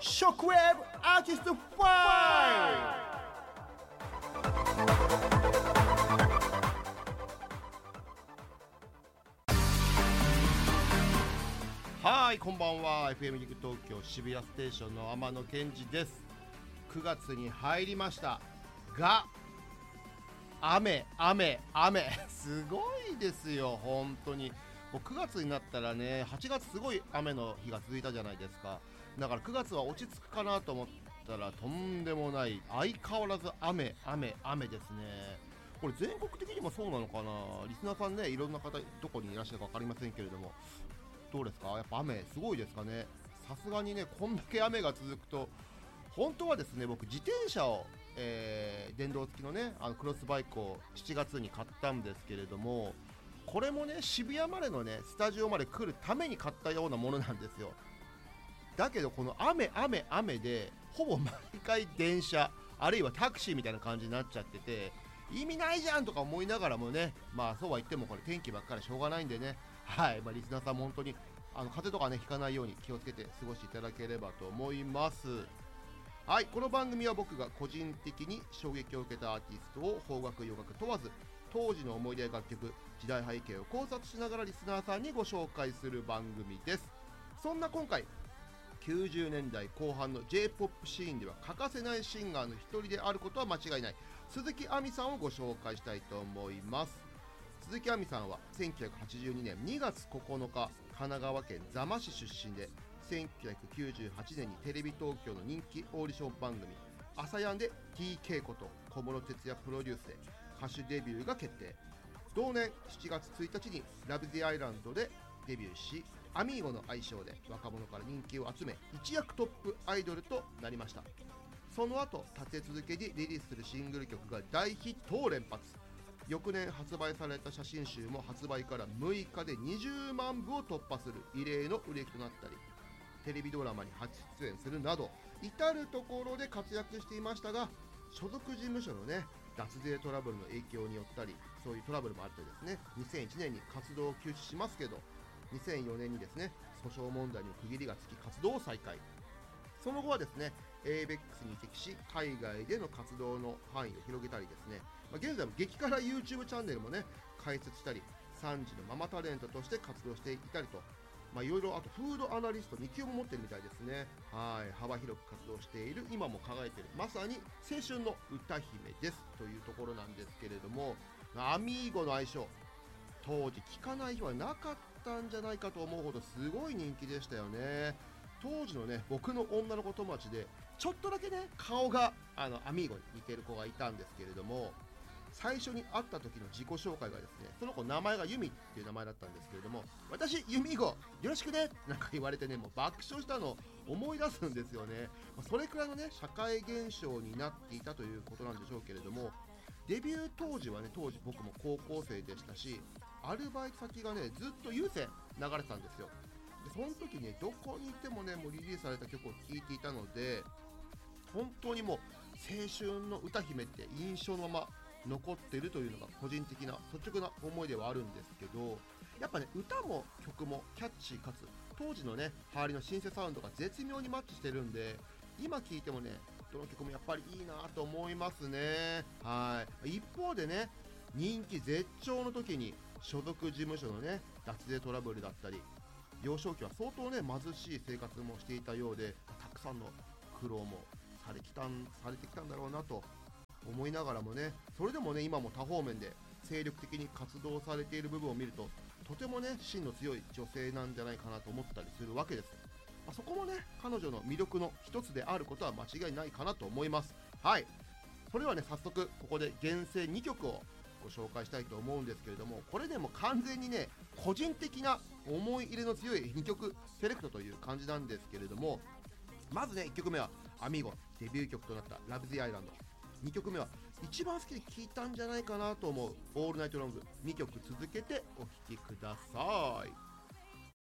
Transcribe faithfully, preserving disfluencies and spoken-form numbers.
ショックウェーブアーティストファイはい、こんばんは。 エフエム ギグ東京渋谷ステーションの天野健二です。くがつに入りましたが、雨雨雨すごいですよ本当に。もうくがつになったらね、はちがつすごい雨の日が続いたじゃないですか。だからくがつは落ち着くかなと思ったらとんでもない、相変わらず雨雨雨ですね。これ全国的にもそうなのかな。リスナーさんね、いろんな方どこにいらっしゃるか分かりませんけれども、どうですか？やっぱ雨すごいですかね。さすがにね、こんだけ雨が続くと、本当はですね、僕自転車を、えー、電動付きのね、あのクロスバイクをしちがつに買ったんですけれども、これもね、渋谷までのねスタジオまで来るために買ったようなものなんですよ。だけどこの雨雨雨でほぼ毎回電車あるいはタクシーみたいな感じになっちゃってて、意味ないじゃんとか思いながらもね、まあそうは言ってもこれ天気ばっかりしょうがないんでね、はい、まあ、リスナーさんも本当にあの風邪とかねひかないように気をつけて過ごしていただければと思います。はい、この番組は僕が個人的に衝撃を受けたアーティストを邦楽洋楽問わず、当時の思い出や楽曲、時代背景を考察しながらリスナーさんにご紹介する番組です。そんな今回きゅうじゅうねんだいこう半の J-ポップ シーンでは欠かせないシンガーの一人であることは間違いない鈴木亜美さんをご紹介したいと思います。鈴木亜美さんはせんきゅうひゃくはちじゅうにねんにがつここのか、神奈川県座間市出身で、せんきゅうひゃくきゅうじゅうはちねんにテレビ東京の人気オーディション番組朝やんで ティーケー こと小室哲哉プロデュースで歌手デビューが決定。同年しちがつついたちにラブ・ゼ・アイランドでデビューし、アミーゴの愛称で若者から人気を集め、一躍トップアイドルとなりました。その後立て続けにリリースするシングル曲が大ヒットを連発。翌年発売された写真集も発売からむいかでにじゅうまんぶを突破する異例の売れ行きとなったり、テレビドラマに初出演するなど至る所で活躍していましたが、所属事務所のね脱税トラブルの影響によったり、そういうトラブルもあってですね、にせんいちねんに活動を休止しますけど、にせんよねんにですね訴訟問題に区切りがつき活動を再開。その後はですね エイベックス に移籍し、海外での活動の範囲を広げたりですね、まあ、現在も激辛 YouTube チャンネルもね開設したり、さんじのママタレントとして活動していたりと、まあいろいろ、あとフードアナリストにきゅうも持ってるみたいですね。はい、幅広く活動している、今も輝いている、まさに青春の歌姫ですというところなんですけれども、アミーゴの愛称、当時聞かない日はなかったんじゃないかと思うほどすごい人気でしたよね。当時のね僕の女の子友達でちょっとだけね顔があのアミーゴに似てる子がいたんですけれども、最初に会った時の自己紹介がですね、その子名前がユミっていう名前だったんですけれども、私ユミゴよろしくねなんか言われてね、もう爆笑したのを思い出すんですよね。それくらいのね社会現象になっていたということなんでしょうけれども、デビュー当時はね、当時僕も高校生でしたし、アルバイト先がねずっと有線流れてたんですよ。でその時に、ね、どこにいてもねもうリリースされた曲を聴いていたので、本当にもう青春の歌姫って印象のまま残ってるというのが個人的な率直な思いではあるんですけど、やっぱね歌も曲もキャッチーかつ当時のね周りのシンセサウンドが絶妙にマッチしてるんで、今聴いてもねどの曲もやっぱりいいなと思いますね。はい。一方でね、人気絶頂の時に所属事務所のね脱税トラブルだったり、幼少期は相当ね貧しい生活もしていたようで、たくさんの苦労もされきたんされてきたんだろうなと思いながらもね、それでもね今も多方面で精力的に活動されている部分を見ると、とてもね芯の強い女性なんじゃないかなと思ったりするわけです。まあ、そこもね彼女の魅力の一つであることは間違いないかなと思います。はい、それではね早速ここで厳選にきょくをご紹介したいと思うんですけれども、これでも完全にね個人的な思い入れの強いにきょくセレクトという感じなんですけれども、まずねいっきょくめはアミーゴデビュー曲となったラブ・ゼ・アイランド、にきょくめは一番好きで聴いたんじゃないかなと思うオールナイトロング、にきょく続けてお聴きください。